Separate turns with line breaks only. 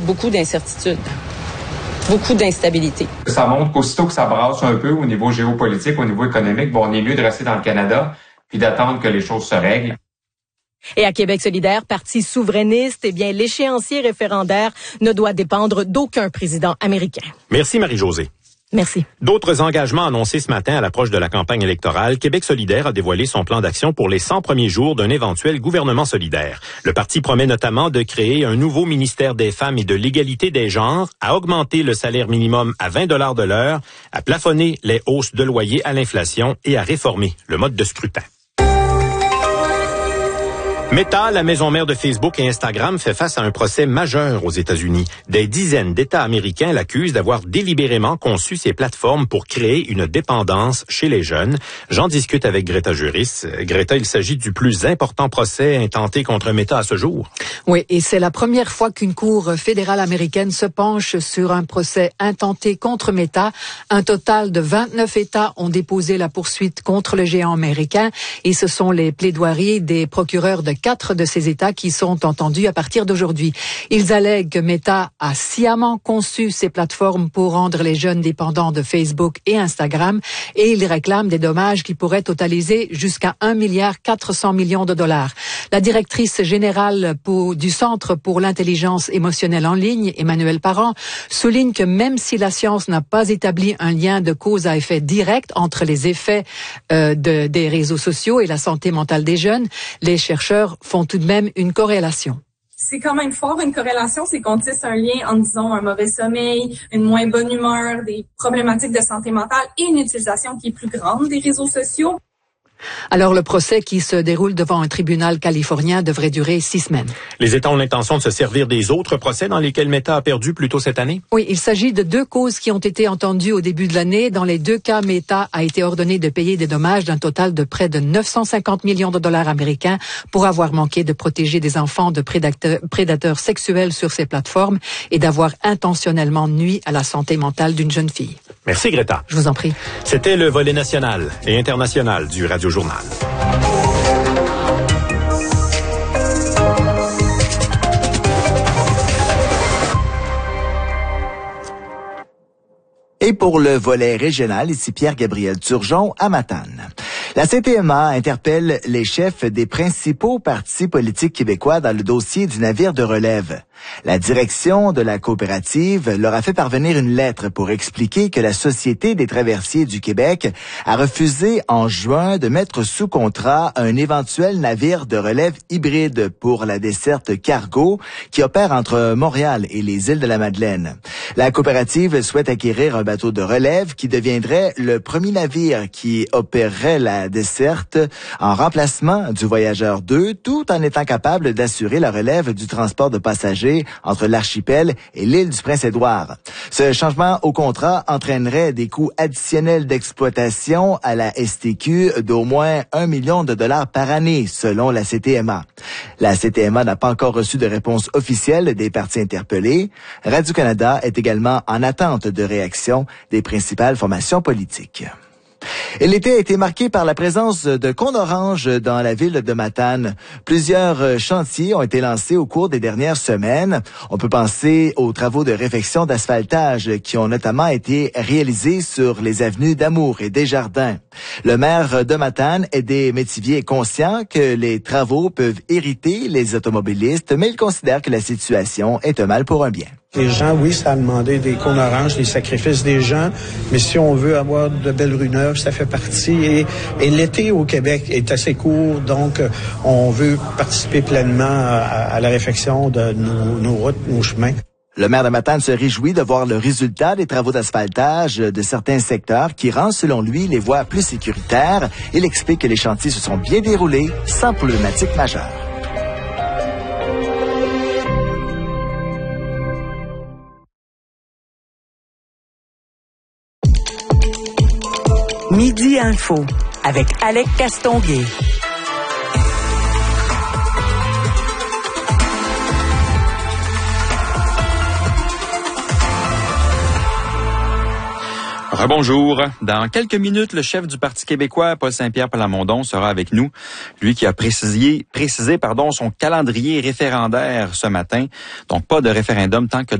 beaucoup d'incertitudes, beaucoup d'instabilité.
Ça montre qu'aussitôt que ça brasse un peu au niveau géopolitique, au niveau économique, on est mieux de rester dans le Canada puis d'attendre que les choses se règlent.
Et à Québec solidaire, parti souverainiste, l'échéancier référendaire ne doit dépendre d'aucun président américain.
Merci Marie-Josée.
Merci.
D'autres engagements annoncés ce matin à l'approche de la campagne électorale. Québec solidaire a dévoilé son plan d'action pour les 100 premiers jours d'un éventuel gouvernement solidaire. Le parti promet notamment de créer un nouveau ministère des femmes et de l'égalité des genres, à augmenter le salaire minimum à 20 $ de l'heure, à plafonner les hausses de loyer à l'inflation et à réformer le mode de scrutin. Meta, la maison mère de Facebook et Instagram, fait face à un procès majeur aux États-Unis. Des dizaines d'États américains l'accusent d'avoir délibérément conçu ces plateformes pour créer une dépendance chez les jeunes. J'en discute avec Greta Juris. Greta, il s'agit du plus important procès intenté contre Meta à ce jour.
Oui, et c'est la première fois qu'une cour fédérale américaine se penche sur un procès intenté contre Meta. Un total de 29 États ont déposé la poursuite contre le géant américain et ce sont les plaidoiries des procureurs de 4 de ces États qui sont entendus à partir d'aujourd'hui. Ils allèguent que Meta a sciemment conçu ces plateformes pour rendre les jeunes dépendants de Facebook et Instagram et ils réclament des dommages qui pourraient totaliser jusqu'à 1,4 milliard de dollars. La directrice générale du Centre pour l'intelligence émotionnelle en ligne, Emmanuelle Parent, souligne que même si la science n'a pas établi un lien de cause à effet direct entre les effets des réseaux sociaux et la santé mentale des jeunes, les chercheurs font tout de même une corrélation.
C'est quand même fort une corrélation, c'est qu'on tisse un lien entre, disons, un mauvais sommeil, une moins bonne humeur, des problématiques de santé mentale et une utilisation qui est plus grande des réseaux sociaux.
Alors, le procès qui se déroule devant un tribunal californien devrait durer 6 semaines.
Les États ont l'intention de se servir des autres procès dans lesquels Meta a perdu plus tôt cette année?
Oui, il s'agit de 2 causes qui ont été entendues au début de l'année. Dans les 2 cas, Meta a été ordonné de payer des dommages d'un total de près de 950 millions de dollars américains pour avoir manqué de protéger des enfants de prédateurs sexuels sur ces plateformes et d'avoir intentionnellement nui à la santé mentale d'une jeune fille.
Merci Greta.
Je vous en prie.
C'était le volet national et international du Radio Journal.
Et pour le volet régional, ici Pierre-Gabriel Turgeon à Matane. La CTMA interpelle les chefs des principaux partis politiques québécois dans le dossier du navire de relève. La direction de la coopérative leur a fait parvenir une lettre pour expliquer que la Société des traversiers du Québec a refusé en juin de mettre sous contrat un éventuel navire de relève hybride pour la desserte cargo qui opère entre Montréal et les îles de la Madeleine. La coopérative souhaite acquérir un bateau de relève qui deviendrait le premier navire qui opérerait la desserte en remplacement du Voyageur 2, tout en étant capable d'assurer la relève du transport de passagers entre l'archipel et l'île du Prince-Édouard. Ce changement au contrat entraînerait des coûts additionnels d'exploitation à la STQ d'au moins 1 million de dollars par année, selon la CTMA. La CTMA n'a pas encore reçu de réponse officielle des parties interpellées. Radio-Canada est également en attente de réaction des principales formations politiques. Et l'été a été marqué par la présence de cônes oranges dans la ville de Matane. Plusieurs chantiers ont été lancés au cours des dernières semaines. On peut penser aux travaux de réfection d'asphaltage qui ont notamment été réalisés sur les avenues d'Amour et Desjardins. Le maire de Matane, Aidé Métivier, est conscient que les travaux peuvent irriter les automobilistes, mais il considère que la situation est un mal pour un bien.
Les gens, oui, ça a demandé des cônes oranges, des sacrifices des gens, mais si on veut avoir de belles rues neuves, ça fait partie. Et l'été au Québec est assez court, donc on veut participer pleinement à la réfection de nos routes, nos chemins.
Le maire de Matane se réjouit de voir le résultat des travaux d'asphaltage de certains secteurs qui rendent, selon lui, les voies plus sécuritaires. Il explique que les chantiers se sont bien déroulés sans problématique majeure.
Midi Info avec Alec Castonguay.
Rebonjour. Dans quelques minutes, le chef du Parti québécois, Paul Saint-Pierre Plamondon, sera avec nous. Lui qui a précisé son calendrier référendaire ce matin. Donc, pas de référendum tant que